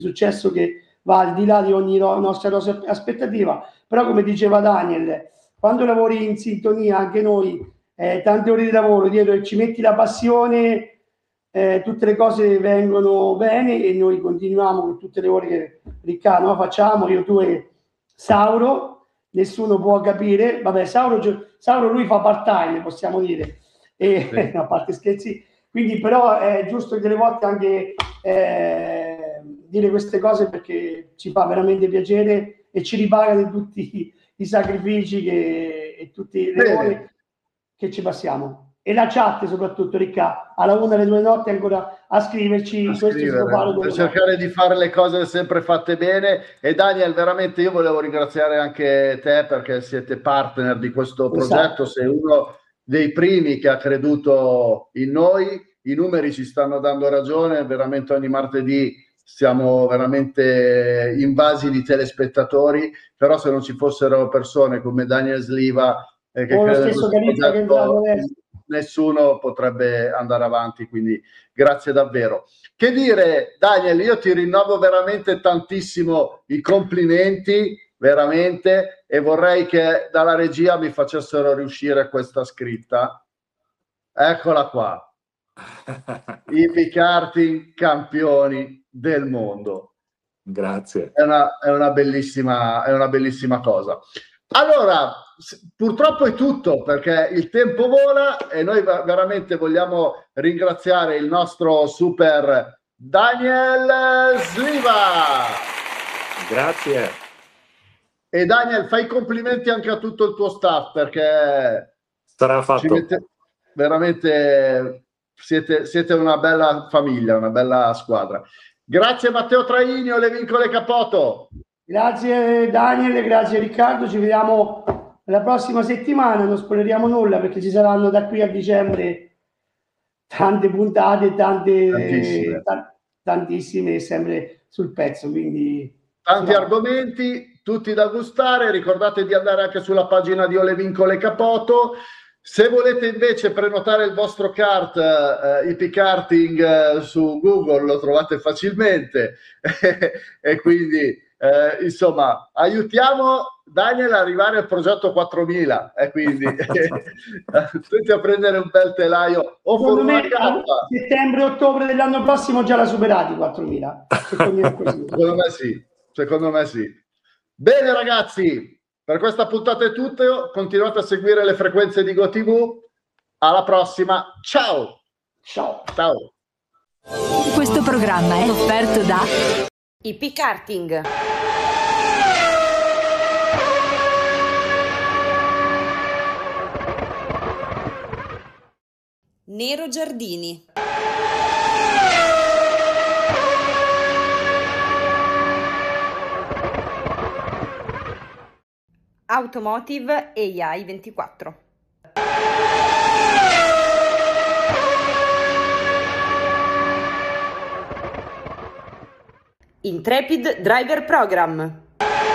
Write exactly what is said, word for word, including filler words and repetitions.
successo che va al di là di ogni ro- nostra ros- aspettativa, però come diceva Daniel, quando lavori in sintonia anche noi, eh, tante ore di lavoro dietro e ci metti la passione, eh, tutte le cose vengono bene e noi continuiamo con tutte le ore che Riccardo no, facciamo, io, tu e Sauro, nessuno può capire, vabbè Sauro, Sauro lui fa part time possiamo dire, e, sì. No, a parte scherzi, quindi però è giusto che delle volte anche eh, dire queste cose perché ci fa veramente piacere e ci ripaga di tutti i sacrifici che, e tutte le ore che ci passiamo. E la chat soprattutto, Ricca, alla una alle due di notte ancora a scriverci, a questo si può fare per cercare di fare le cose sempre fatte bene. E Daniel, veramente io volevo ringraziare anche te perché siete partner di questo progetto, esatto. Sei uno dei primi che ha creduto in noi, i numeri ci stanno dando ragione, veramente ogni martedì siamo veramente invasi di telespettatori, però se non ci fossero persone come Daniel Sliva eh, che credo in questo progetto, nessuno potrebbe andare avanti, quindi grazie davvero. Che dire, Daniel, io ti rinnovo veramente tantissimo i complimenti, veramente, e vorrei che dalla regia mi facessero riuscire questa scritta. Eccola qua. I P-Karting campioni del mondo. Grazie. È una, è una bellissima, è una bellissima cosa. Allora, purtroppo è tutto perché il tempo vola e noi veramente vogliamo ringraziare il nostro super Daniel Sliva. Grazie. E Daniel, fai complimenti anche a tutto il tuo staff perché sarà fatto. Ci mette, veramente siete, siete una bella famiglia, una bella squadra. Grazie Matteo Traini, Le Vincole Capoto. Grazie Daniel, grazie Riccardo, ci vediamo la prossima settimana, non spoileriamo nulla perché ci saranno da qui a dicembre tante puntate, tante, tantissime, t- tantissime sempre sul pezzo, quindi tanti argomenti, tutti da gustare. Ricordate di andare anche sulla pagina di Le Vincole Capoto. Se volete invece prenotare il vostro kart, eh, I P Karting eh, su Google lo trovate facilmente e quindi eh, insomma aiutiamo Daniel ad arrivare al progetto quattromila e quindi tutti a prendere un bel telaio o secondo me a settembre-ottobre dell'anno prossimo già l'ha superato i quattromila. Secondo me, secondo me sì, secondo me sì. Bene ragazzi, per questa puntata è tutto, continuate a seguire le frequenze di GoTV, alla prossima, ciao! Ciao! Ciao! Questo programma è offerto da I P Karting. Nero Giardini. Automotive A I ventiquattro. Intrepid Driver Program.